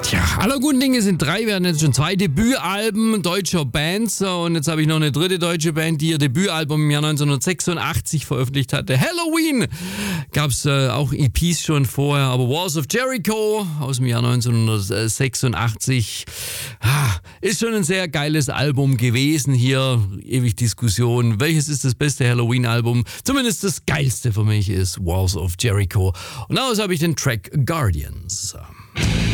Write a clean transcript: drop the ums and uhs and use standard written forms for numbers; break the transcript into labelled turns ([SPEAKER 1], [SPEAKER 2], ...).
[SPEAKER 1] Tja, aller guten Dinge sind drei. Wir hatten jetzt schon zwei Debütalben deutscher Bands und jetzt habe ich noch eine dritte deutsche Band, die ihr Debütalbum im Jahr 1986 veröffentlicht hatte. Halloween! Gab es auch EPs schon vorher, aber Walls of Jericho aus dem Jahr 1986 ist schon ein sehr geiles Album gewesen. Hier ewig Diskussion, welches ist das beste Halloween-Album? Zumindest das geilste für mich ist Walls of Jericho. Und daraus habe ich den Track Guardians.